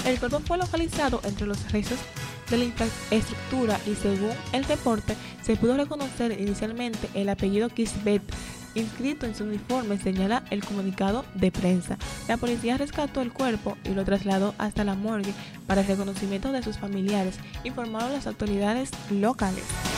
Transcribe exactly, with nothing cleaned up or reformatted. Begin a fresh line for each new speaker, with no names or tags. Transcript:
El cuerpo fue localizado entre los restos de la infraestructura y según el reporte se pudo reconocer inicialmente el apellido Kisbet inscrito en su uniforme, señala el comunicado de prensa. La policía rescató el cuerpo y lo trasladó hasta la morgue para el reconocimiento de sus familiares, informaron las autoridades locales.